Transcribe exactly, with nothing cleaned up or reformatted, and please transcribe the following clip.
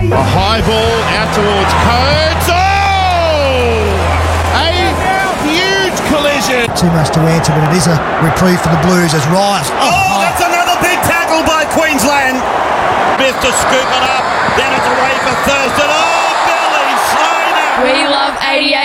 A high ball out towards Coates. Oh! A huge collision. Too much to answer, but it is a reprieve for the Blues as Rice. Oh, oh, that's another big tackle by Queensland. Smith to scoop it up.